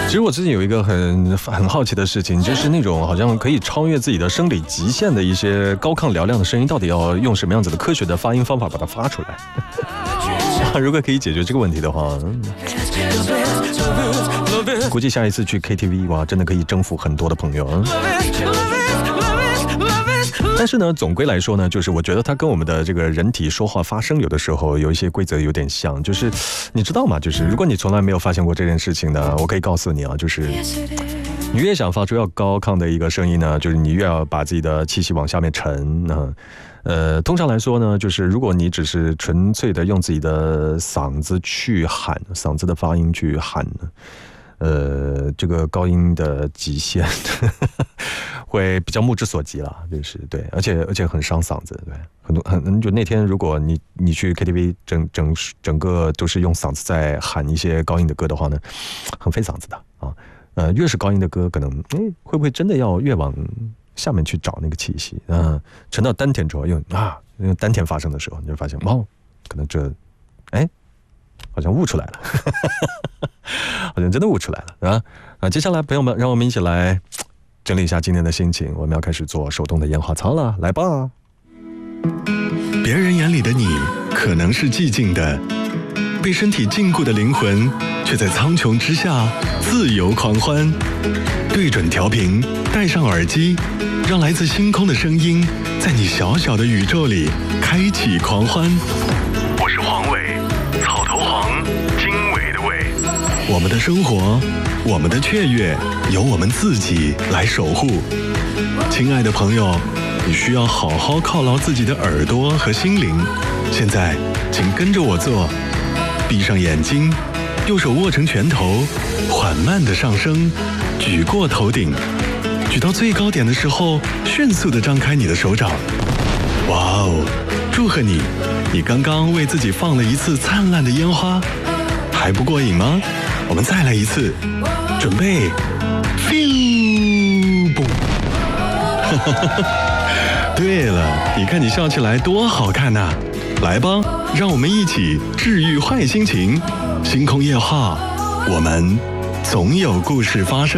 其实我最近有一个很好奇的事情，就是那种好像可以超越自己的生理极限的一些高亢嘹亮的声音，到底要用什么样子的科学的发音方法把它发出来？如果可以解决这个问题的话，估计下一次去 KTV 哇，真的可以征服很多的朋友。但是呢，总归来说呢，就是我觉得它跟我们的这个人体说话发声有的时候有一些规则有点像，就是你知道吗？就是如果你从来没有发现过这件事情呢，我可以告诉你啊，就是你越想发出要高亢的一个声音呢，就是你越要把自己的气息往下面沉。通常来说呢，就是如果你只是纯粹的用自己的嗓子去喊，嗓子的发音去喊呢，这个高音的极限会比较目之所及了，就是对，而且很伤嗓子，对，就那天如果你去 KTV 整个都是用嗓子在喊一些高音的歌的话呢，很费嗓子的啊，越是高音的歌，可能会不会真的要越往下面去找那个气息，沉到丹田之后用丹田发声的时候，你就发现哇，可能这好像悟出来了，好像真的悟出来了啊！接下来朋友们，让我们一起来整理一下今天的心情，我们要开始做手动的烟花操了，来吧！ 别人眼里的你可能是寂静的，被身体禁锢的灵魂却在苍穹之下自由狂欢。对准调频，戴上耳机，让来自星空的声音在你小小的宇宙里开启狂欢。我是黄伟，草头黄，经纬的纬。我们的生活，我们的雀跃，由我们自己来守护。亲爱的朋友，你需要好好犒劳自己的耳朵和心灵。现在，请跟着我做，闭上眼睛，右手握成拳头，缓慢地上升，举过头顶，举到最高点的时候，迅速地张开你的手掌。哇哦！祝贺你，你刚刚为自己放了一次灿烂的烟花，还不过瘾吗？我们再来一次，准备 ，feel 不？对了，你看你笑起来多好看呐！来吧，让我们一起治愈坏心情。星空夜话，我们总有故事发生。